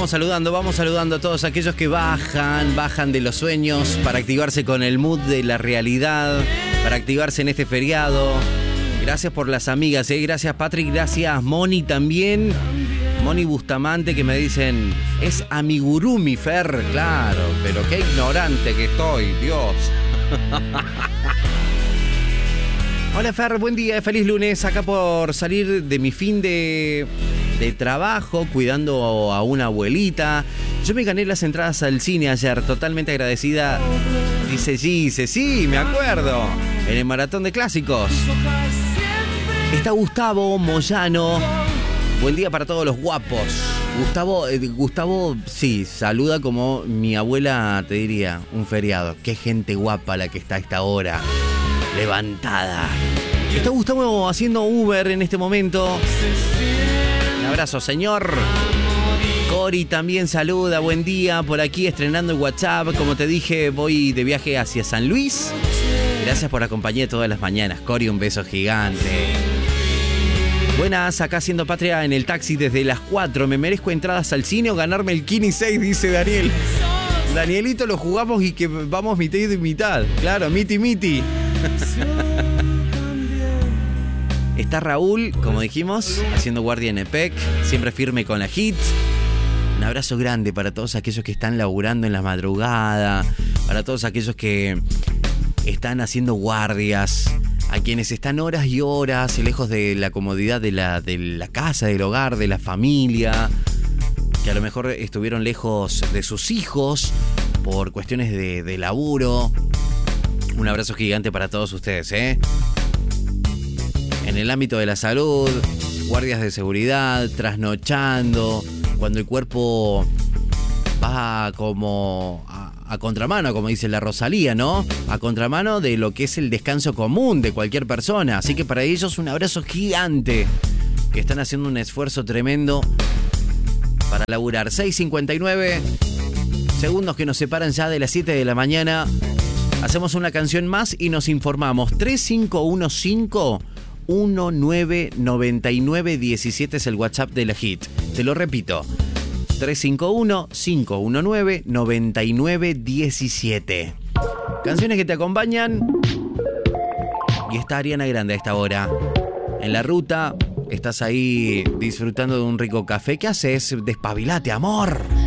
vamos saludando a todos aquellos que bajan de los sueños para activarse con el mood de la realidad, para activarse en este feriado. Gracias por las amigas, gracias Patrick, gracias Moni también. Moni Bustamante que me dicen, es amigurumi, Fer, claro, pero qué ignorante que estoy, Dios. Hola Fer, buen día, feliz lunes, acá por salir de mi fin de trabajo, cuidando a una abuelita. Yo me gané las entradas al cine ayer, totalmente agradecida. Dice Gise, sí, me acuerdo, en el maratón de clásicos. Está Gustavo Moyano. Buen día para todos los guapos. Gustavo, sí, saluda como mi abuela te diría, un feriado. Qué gente guapa la que está a esta hora, levantada. Está Gustavo haciendo Uber en este momento. Un abrazo, señor. Cori también saluda, buen día, por aquí estrenando el WhatsApp. Como te dije, voy de viaje hacia San Luis. Gracias por acompañarme todas las mañanas. Cori, un beso gigante. Buenas, acá haciendo patria en el taxi desde las 4. ¿Me merezco entradas al cine o ganarme el Kini 6? Dice Daniel. Danielito, lo jugamos y que vamos mitad y mitad. Claro, miti. Está Raúl, como dijimos, haciendo guardia en EPEC, siempre firme con la HIT. Un abrazo grande para todos aquellos que están laburando en la madrugada, para todos aquellos que están haciendo guardias, a quienes están horas y horas lejos de la comodidad de la casa, del hogar, de la familia, que a lo mejor estuvieron lejos de sus hijos por cuestiones de laburo. Un abrazo gigante para todos ustedes, En el ámbito de la salud, guardias de seguridad, trasnochando, cuando el cuerpo va como a contramano, como dice la Rosalía, ¿no? A contramano de lo que es el descanso común de cualquier persona. Así que para ellos un abrazo gigante, que están haciendo un esfuerzo tremendo para laburar. 6:59 segundos que nos separan ya de las 7 de la mañana. Hacemos una canción más y nos informamos. 3515-199917 es el WhatsApp de la HIT. Te lo repito. 351-519-9917. Canciones que te acompañan. Y está Ariana Grande a esta hora. En la ruta, estás ahí disfrutando de un rico café. ¿Qué haces? Despabilate, amor.